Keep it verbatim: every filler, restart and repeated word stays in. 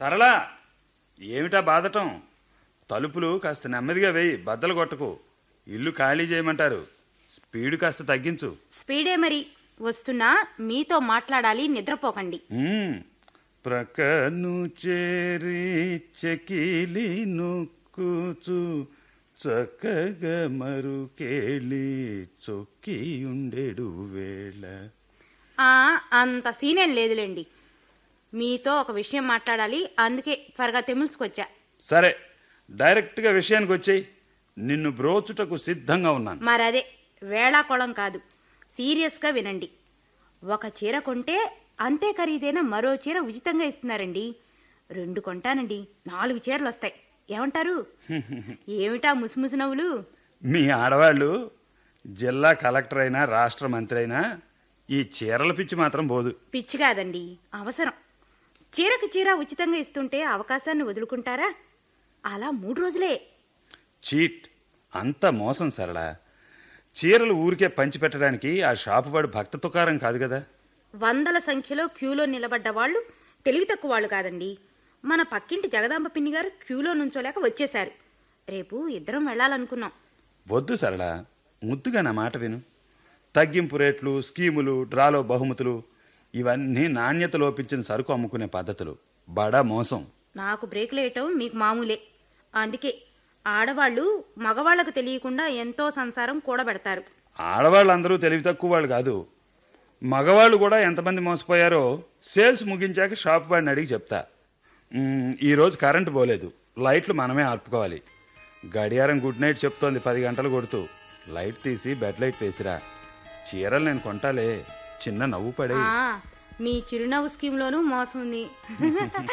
సరళా, ఏమిటా బాధటం? తలుపులు కాస్త నెమ్మదిగా వేయి, బద్దలు కొట్టకు. ఇల్లు ఖాళీ చేయమంటారు. స్పీడ్ కాస్త తగ్గించు. స్పీడే మరి. వస్తున్నా, మీతో మాట్లాడాలి, నిద్రపోకండి. ఉమ్, ప్రకను చేరి చెకిలి నొక్కుచు చక్కగా మరుకేళి చొక్కి ఉండేడు వేళ. ఆ అంత సీనేం లేదులేండి. మీతో ఒక విషయం మాట్లాడాలి, అందుకే త్వరగా తెముల్చుకొచ్చా. సరే, డైరెక్ట్గా విషయానికి వచ్చేయి. నిన్ను బ్రోచుటకు సిద్ధంగా ఉన్నాను. మరదే, వేళాకోళం కాదు, సీరియస్గా వినండి. ఒక చీర కొంటే అంతే ఖరీదైన మరో చీర ఉచితంగా ఇస్తున్నారండి. రెండు కొంటానండి, నాలుగు చీరలు వస్తాయి. ఏమంటారు? ఏమిటా ముసుముసు నవ్వులు? మీ ఆడవాళ్ళు జిల్లా కలెక్టర్ అయినా రాష్ట్ర మంత్రి అయినా ఈ చీరల పిచ్చి మాత్రం పోదు. పిచ్చి కాదండి, అవసరం. చీరకు చీర ఉచితంగా ఇస్తుంటే అవకాశాన్ని వదులుకుంటారా? అలా మూడు రోజులే. చీట్, అంత మోసం సరళ. చీరలు ఊరికే పంచిపెట్టడానికి ఆ షాపు వాడు భక్త తుకారం కాదు కదా. వందల సంఖ్యలో క్యూలో నిలబడ్డ వాళ్ళు తెలివి తక్కువ వాళ్ళు కాదండి. మన పక్కింటి జగదాంబ పిన్ని గారు క్యూలో నుంచోలేక వచ్చేశారు. రేపు ఇద్దరం వెళ్ళాలనుకున్నాం. వద్దు సరళ, ముద్దుగా నా మాట విను. తగ్గింపు రేట్లు, స్కీములు, డ్రాలో బహుమతులు ఇవన్నీ నాణ్యత లోపించిన సరుకు అమ్ముకునే పద్ధతులు. బడా మోసం. నాకు బ్రేకులు వేయటం మీకు మామూలే. అందుకే ఆడవాళ్ళు మగవాళ్లకు తెలియకుండా ఎంతో సంసారం కూడబెడతారు. ఆడవాళ్ళందరూ తెలివి తక్కువ వాళ్ళు కాదు. మగవాళ్ళు కూడా ఎంతమంది మోసపోయారో సేల్స్ ముగించాక షాప్ వాడిని అడిగి చెప్తా. ఈరోజు కరెంటు పోలేదు, లైట్లు మనమే ఆర్పుకోవాలి. గడియారం గుడ్ నైట్ చెప్తోంది పది గంటలు కొడుతూ. లైట్ తీసి బెడ్ లైట్ వేసిరా. చీరలు నేను కొంటాలే. చిన్న నవ్వు పడే. మీ చిరునవ్వు స్కీమ్లోనూ మోసం ఉంది.